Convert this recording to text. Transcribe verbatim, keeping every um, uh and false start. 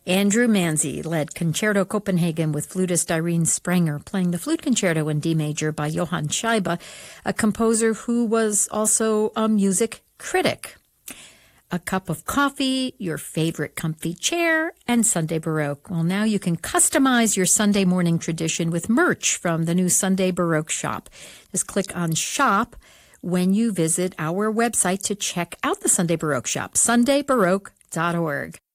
Andrew Manzi led Concerto Copenhagen with flutist Irene Sprenger, playing the Flute Concerto in D major by Johann Scheibe, a composer who was also a music critic. A cup of coffee, your favorite comfy chair, and Sunday Baroque. Well, now you can customize your Sunday morning tradition with merch from the new Sunday Baroque shop. Just click on Shop when you visit our website to check out the Sunday Baroque shop, sunday baroque dot org.